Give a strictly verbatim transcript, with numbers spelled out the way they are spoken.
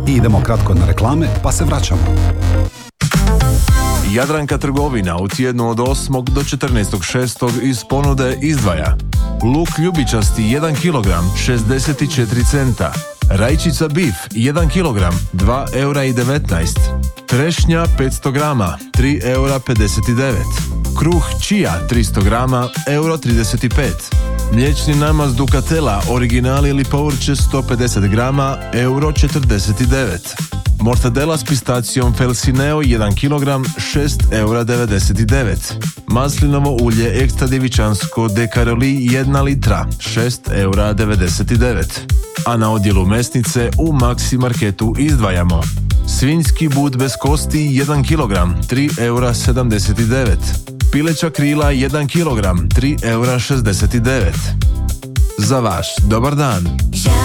I idemo kratko na reklame, pa se vraćamo. Jadranka trgovina u tjednu od osmog do četrnaestog šestog iz ponude izdvaja luk ljubičasti jedan kilogram šezdeset četiri centa, rajčica bif jedan kilogram dva eura i devetnaest, trešnja petsto grama tri eura pedeset devet, kruh čija tristo grama euro trideset pet, mliječni namaz Ducatela original ili povrće sto pedeset grama euro četrdeset devet, mortadela s pistacijom Felsineo jedan kilogram šest eura devedeset devet, maslinovo ulje ekstra djevičansko De Karoli jedna litra šest eura devedeset devet. A na odjelu mesnice u Maxi Marketu izdvajamo svinjski but bez kosti jedan kilogram tri eura sedamdeset devet, pileća krila jedan kilogram tri eura šezdeset devet. Za vaš dobar dan.